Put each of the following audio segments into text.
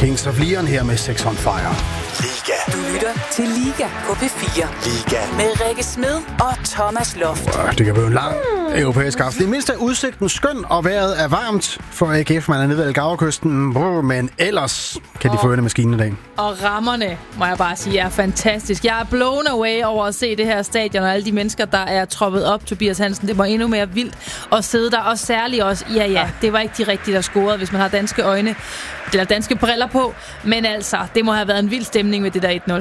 Kings of Leon her med Sex on Fire. Liga. Du lytter til Liga på P4. Liga. Med Rikke Smed og Thomas Loft. Det kan blive en lang europæisk aften. I mindst er udsigten skøn, og vejret er varmt for AGF. Man er nede ved Algarvekysten, men ellers kan de få øjne maskinen i dag. Og rammerne, må jeg bare sige, er fantastisk. Jeg er blown away over at se det her stadion, og alle de mennesker, der er troppet op. Tobias Hansen, det var endnu mere vildt at sidde der. Og særligt også, det var ikke de rigtige, der scorede, hvis man har danske øjne, eller danske briller på. Men altså, det må have været en vild stemning ved det der 1-0.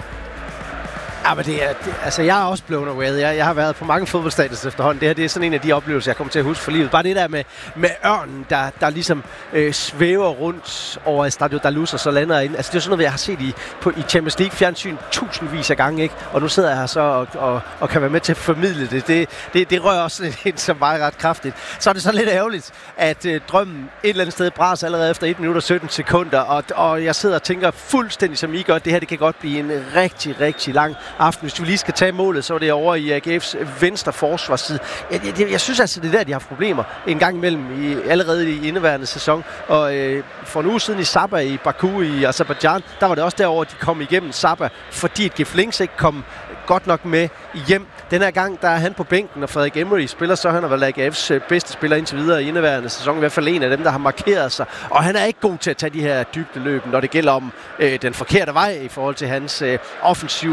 Ja, men jeg er også blown away. Jeg har været på mange fodboldstadions efterhånden. Det er sådan en af de oplevelser, jeg kommer til at huske for livet. Bare det der med ørnen, der ligesom svæver rundt over Stadio da Luz, og så lander ind. Altså, det er sådan noget, jeg har set i Champions League fjernsyn tusindvis af gange, ikke? Og nu sidder jeg her så og kan være med til at formidle det. Det rører også lidt så meget ret kraftigt. Så er det så lidt ærgerligt, at drømmen et eller andet sted bræs allerede efter 1 minut og 17 sekunder. Og jeg sidder og tænker fuldstændig som I gør, det her det kan godt blive en rigtig, rigtig lang aften. Hvis vi lige skal tage målet, så er det over i AGF's venstre forsvarsside. Jeg synes altså, det er der, de har problemer en gang imellem, allerede i indeværende sæson. Og for en uge siden i Sabah i Baku i Aserbajdsjan, der var det også derover, de kom igennem Sabah, fordi et Gif Links ikke kom godt nok med hjem. Den her gang, der er han på bænken, og Frederik Emery spiller, så han har været AGF's bedste spiller indtil videre i indeværende sæson. I hvert fald en af dem, der har markeret sig. Og han er ikke god til at tage de her dybdeløb, når det gælder om den forkerte vej i forhold til hans offensiv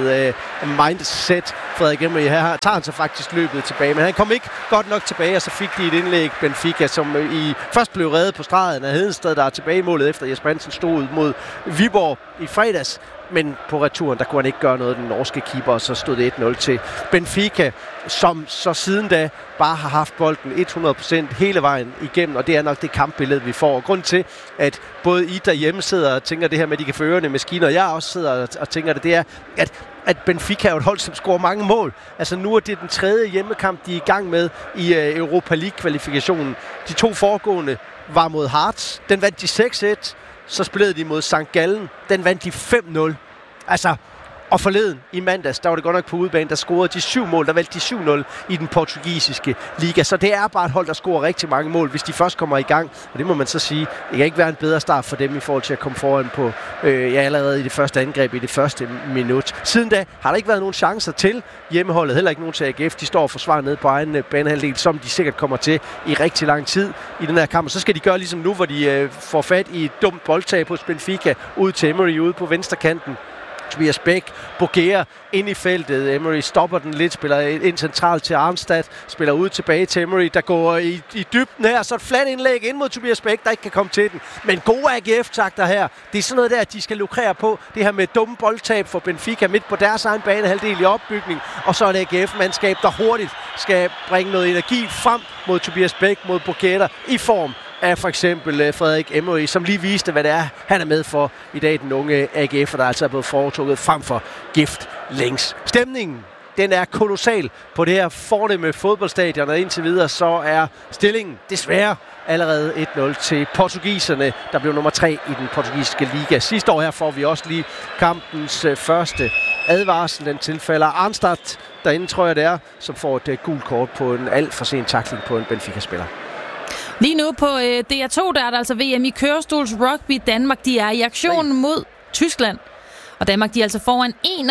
mindset. Frederik Emery her tager han så faktisk løbet tilbage, men han kom ikke godt nok tilbage, og så fik de et indlæg, Benfica, som først blev reddet på stregen af Hedensted, der er tilbage i målet efter Jesper Hansen stod ud mod Viborg i fredags. Men på returen, der kunne han ikke gøre noget, den norske keeper, og så stod det 1-0 til Benfica, som så siden da bare har haft bolden 100% hele vejen igennem, og det er nok det kampbillede, vi får. Og grund til, at både I derhjemme sidder og tænker det her med, at de kan få ørerne maskiner, og jeg også sidder og tænker det er, at Benfica er jo et hold, som scorer mange mål. Altså nu er det den 3. hjemmekamp, de er i gang med i Europa League-kvalifikationen. De 2 foregående var mod Hearts. Den vandt de 6-1. Så spillede de mod St. Gallen. Den vandt de 5-0. Altså, og forleden i mandags, der var det godt nok på udebane, der scorede de 7 mål. Der valgte de 7-0 i den portugisiske liga. Så det er bare et hold, der scorer rigtig mange mål, hvis de først kommer i gang. Og det må man så sige, det kan ikke være en bedre start for dem i forhold til at komme foran på allerede i det første angreb i det første minut. Siden da har der ikke været nogen chancer til hjemmeholdet. Heller ikke nogen til AGF. De står og forsvarer ned på egen banehalvdel, som de sikkert kommer til i rigtig lang tid i den her kamp. Og så skal de gøre ligesom nu, hvor de får fat i et dumt boldtab hos Benfica ud til Emery ude på venstrekanten. Tobias Bæk, Bogea ind i feltet. Emery stopper den lidt, spiller ind centralt til Arnstadt, spiller ud tilbage til Emery, der går i dybden her. Så et fladt indlæg ind mod Tobias Bæk, der ikke kan komme til den. Men gode AGF-takter her. Det er sådan noget der, de skal lukrere på. Det her med dumme boldtab for Benfica midt på deres egen banehalvdel i opbygning. Og så er det AGF-mandskab, der hurtigt skal bringe noget energi frem mod Tobias Bæk, mod Bogea i form af for eksempel Frederik Emery, som lige viste, hvad det er, han er med for i dag, den unge AGF, der altså er blevet foretrukket frem for Gift Links. Stemningen, den er kolossal på det her fornemme fodboldstadion, og indtil videre så er stillingen desværre allerede 1-0 til portugiserne, der blev nummer 3 i den portugisiske liga. Sidste år her får vi også lige kampens første advarsel. Den tilfælder Arnstadt, derinde tror jeg det er, som får et gult kort på en alt for sen tackling på en Benfica-spiller. Lige nu på DR2, der er der altså VM i kørestols rugby. Danmark, de er i aktion mod Tyskland. Og Danmark, de er altså foran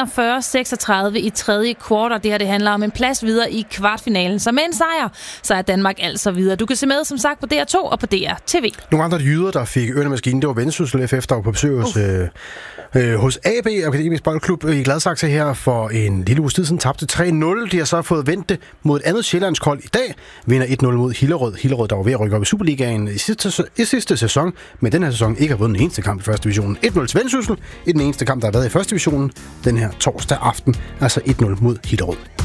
41-36 i tredje kvartal. Det her, det handler om en plads videre i kvartfinalen. Så med en sejr, så er Danmark altså videre. Du kan se med, som sagt, på DR2 og på DR TV. Nogle andre jyder, der fik ørnemaskinen, det var Vendsyssel FF, der var på besøg hos AB, Akademisk Boldklub i Gladsaxe her for en lille uge siden, tabte 3-0. De har så fået vendt det mod et andet sjællandskold i dag. Vinder 1-0 mod Hillerød. Hillerød, der var ved at rykke op i Superligaen i sidste sæson, men den her sæson ikke har vundet den eneste kamp i første division. 1-0 til Vendsyssel i den eneste kamp, der har været i første divisionen den her torsdag aften. Altså 1-0 mod Hillerød.